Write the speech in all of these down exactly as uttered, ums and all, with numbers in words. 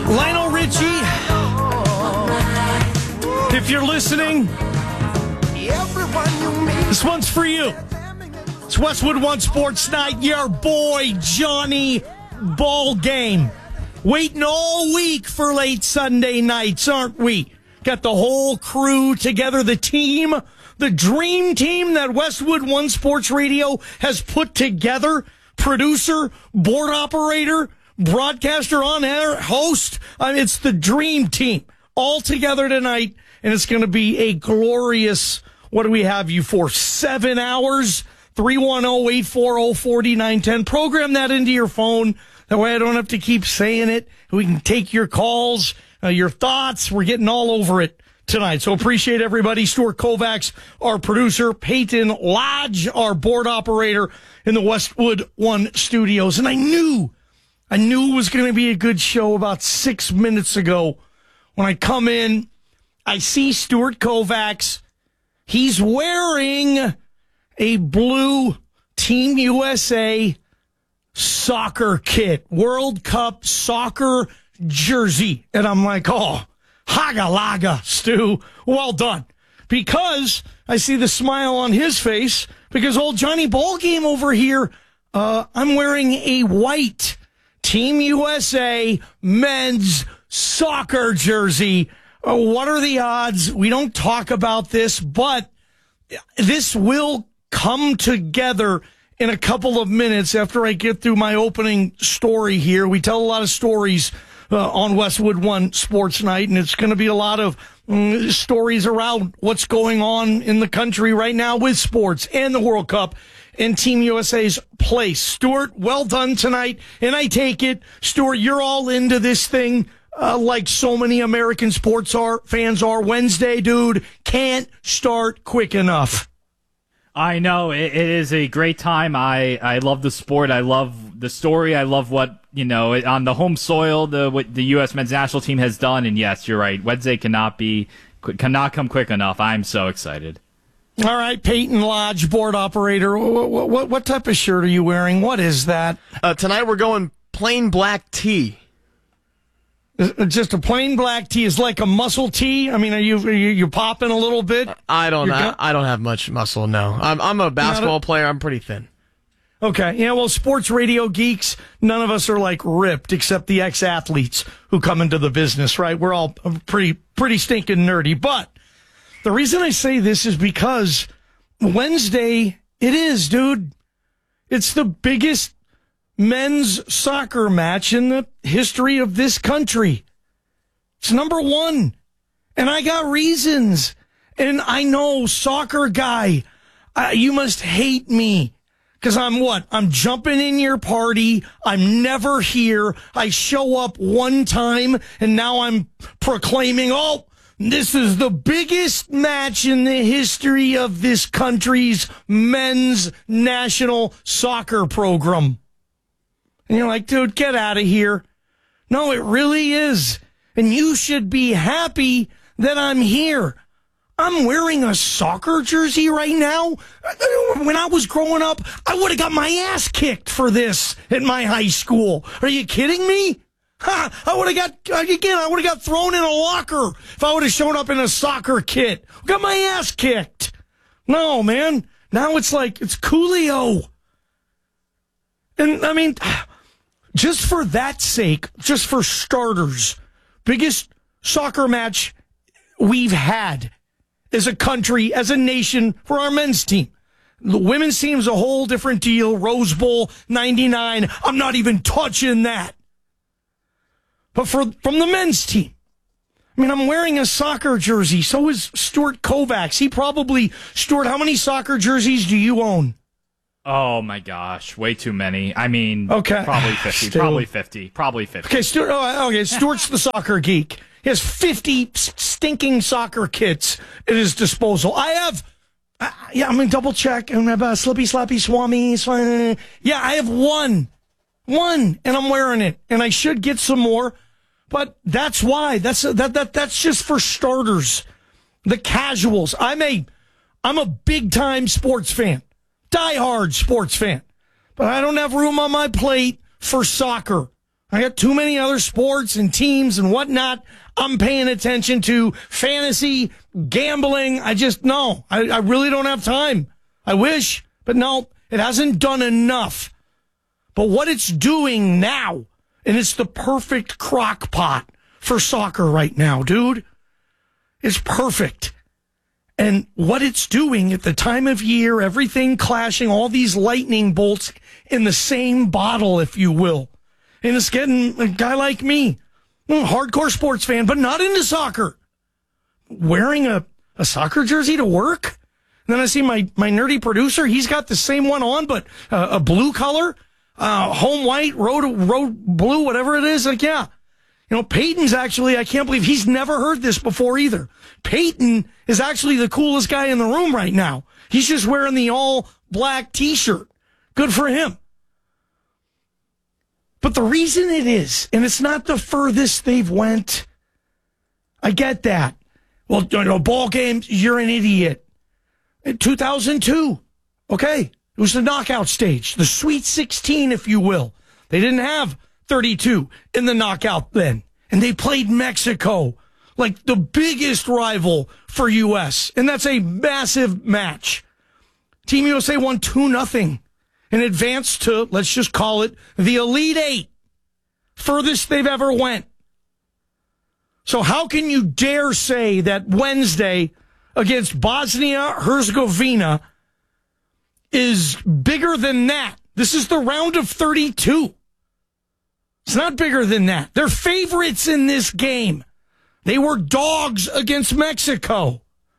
Lionel Richie, if you're listening, this one's for you. It's Westwood One Sports Night. Your boy, Johnny Ball Game. Waiting all week for late Sunday nights, aren't we? Got the whole crew together, the team, the dream team that Westwood One Sports Radio has put together. Producer, board operator, broadcaster, on-air, host. I mean, it's the dream team all together tonight, and it's going to be a glorious, what do we have you for, seven hours? three one zero, eight four zero, four nine one zero. Program that into your phone. That way I don't have to keep saying it. We can take your calls, uh, your thoughts. We're getting all over it tonight. So appreciate everybody. Stuart Kovacs, our producer. Peyton Lodge, our board operator in the Westwood One studios. And I knew, I knew it was going to be a good show about six minutes ago. When I come in, I see Stuart Kovacs. He's wearing a blue Team U S A soccer kit, World Cup soccer jersey. And I'm like, oh, haga laga, Stu. Well done. Because I see the smile on his face, because old Johnny Ball Game over here, uh, I'm wearing a white Team U S A men's soccer jersey. Uh, what are the odds? We don't talk about this, but this will come together in a couple of minutes after I get through my opening story here. We tell a lot of stories uh, on Westwood One Sports Night, and it's going to be a lot of um, stories around what's going on in the country right now with sports and the World Cup and Team U S A's place. Stuart, well done tonight, and I take it, Stuart, you're all into this thing uh, like so many American sports are fans are. Wednesday, dude, can't start quick enough. I know it, it is a great time. I, I love the sport. I love the story. I love what, you know, on the home soil, the what the U S men's national team has done. And yes, you're right. Wednesday cannot be, cannot come quick enough. I'm so excited. All right, Peyton Lodge, board operator. What, what, what type of shirt are you wearing? What is that? Uh, tonight we're going plain black tee. Just a plain black tee is like a muscle tee. I mean, are you are you you popping a little bit? I don't. I, I don't have much muscle. No, I'm I'm a basketball a, player. I'm pretty thin. Okay, yeah. Well, sports radio geeks, none of us are like ripped except the ex-athletes who come into the business. Right? We're all pretty pretty stinking nerdy. But the reason I say this is because Wednesday it is, dude. It's the biggest men's soccer match in the history of this country. It's number one. And I got reasons. And I know, soccer guy, uh, you must hate me. Because I'm what? I'm jumping in your party. I'm never here. I show up one time, and now I'm proclaiming, oh, this is the biggest match in the history of this country's men's national soccer program. And you're like, dude, get out of here. No, it really is. And you should be happy that I'm here. I'm wearing a soccer jersey right now. When I was growing up, I would have got my ass kicked for this at my high school. Are you kidding me? Ha! I would have got, again, I would have got thrown in a locker if I would have shown up in a soccer kit. Got my ass kicked. No, man. Now it's like, it's Coolio. And, I mean, just for that sake, just for starters, biggest soccer match we've had as a country, as a nation, for our men's team. The women's team's a whole different deal. Rose Bowl, ninety-nine. I'm not even touching that. But for from the men's team, I mean, I'm wearing a soccer jersey. So is Stuart Kovacs. He probably, Stuart, how many soccer jerseys do you own? Oh my gosh, way too many. I mean, okay. probably fifty, Stu. probably fifty, probably fifty. Okay, Stuart, oh, okay, Stuart's the soccer geek. He has fifty stinking soccer kits at his disposal. I have, uh, yeah, I'm going to double check. I have a Slippy Slappy Swami. Swami. Yeah, I have one. One, and I'm wearing it. And I should get some more, but that's why. That's that that that's just for starters. The casuals. I'm a, I'm a big-time sports fan. Die-hard sports fan. But I don't have room on my plate for soccer. I got too many other sports and teams and whatnot I'm paying attention to. Fantasy, gambling. I just, no, I, I really don't have time. I wish, but no, it hasn't done enough. But what it's doing now, and it's the perfect crock pot for soccer right now, dude. It's perfect. And what it's doing at the time of year, everything clashing, all these lightning bolts in the same bottle, if you will. And it's getting a guy like me, a hardcore sports fan, but not into soccer, wearing a, a soccer jersey to work. And then I see my, my nerdy producer, he's got the same one on, but uh, a blue color, uh, home white, road, road blue, whatever it is. Like, yeah. You know, Peyton's actually, I can't believe he's never heard this before either. Peyton is actually the coolest guy in the room right now. He's just wearing the all black t-shirt. Good for him. But the reason it is, and it's not the furthest they've went, I get that. Well, you know, ball games, you're an idiot. In two thousand two, okay, it was the knockout stage, the Sweet sixteen, if you will. They didn't have thirty-two in the knockout then. And they played Mexico, like the biggest rival for U S. And that's a massive match. Team U S A won two nothing and advanced to, let's just call it, the Elite Eight. Furthest they've ever went. So how can you dare say that Wednesday against Bosnia-Herzegovina is bigger than that? This is the round of thirty-two. It's not bigger than that. They're favorites in this game. They were dogs against Mexico.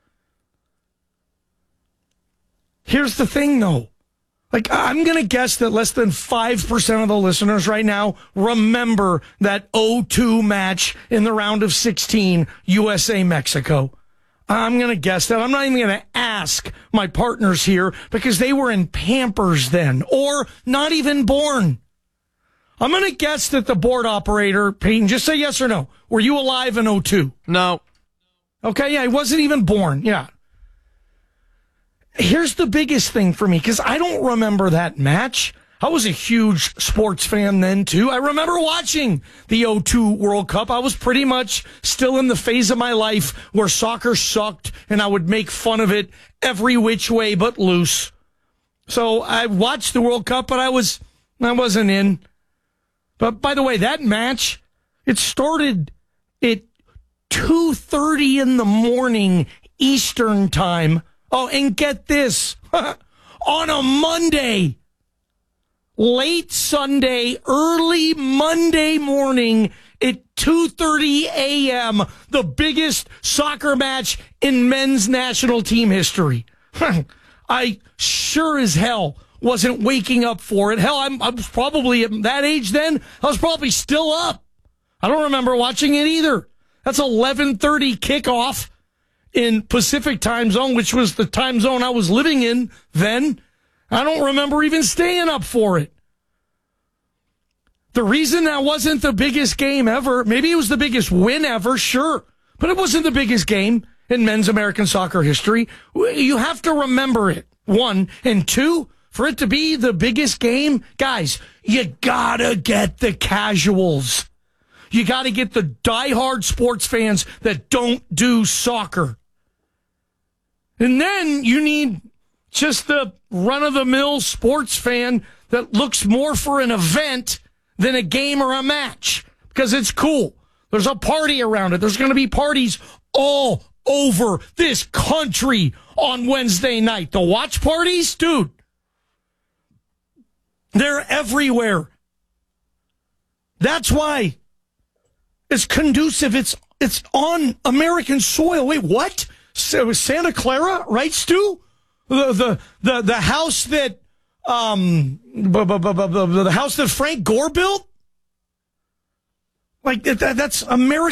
Here's the thing, though. Like, I'm going to guess that less than five percent of the listeners right now remember that oh two match in the round of sixteen, U S A Mexico. I'm going to guess that. I'm not even going to ask my partners here because they were in Pampers then or not even born. I'm going to guess that the board operator, Peyton, just say yes or no. Were you alive in oh two? No. Okay, yeah, he wasn't even born. Yeah. Here's the biggest thing for me, because I don't remember that match. I was a huge sports fan then, too. I remember watching the oh two World Cup. I was pretty much still in the phase of my life where soccer sucked, and I would make fun of it every which way but loose. So I watched the World Cup, but I, was, I wasn't in. But by the way, that match, it started at two thirty in the morning Eastern time. Oh, and get this, on a Monday, late Sunday, early Monday morning at two thirty a.m., the biggest soccer match in men's national team history. I sure as hell wasn't waking up for it. Hell, I'm, I was probably at that age then. I was probably still up. I don't remember watching it either. That's eleven thirty kickoff in Pacific time zone, which was the time zone I was living in then. I don't remember even staying up for it. The reason that wasn't the biggest game ever, maybe it was the biggest win ever, sure, but it wasn't the biggest game in men's American soccer history. You have to remember it, one. And two, for it to be the biggest game, guys, you gotta get the casuals. You gotta get the diehard sports fans that don't do soccer. And then you need just the run-of-the-mill sports fan that looks more for an event than a game or a match because it's cool. There's a party around it. There's going to be parties all over this country on Wednesday night. The watch parties, dude, they're everywhere. That's why it's conducive. It's it's on American soil. Wait, what? So Santa Clara, right, Stu? The the the, the house that um the house that Frank Gore built? Like that, that's American.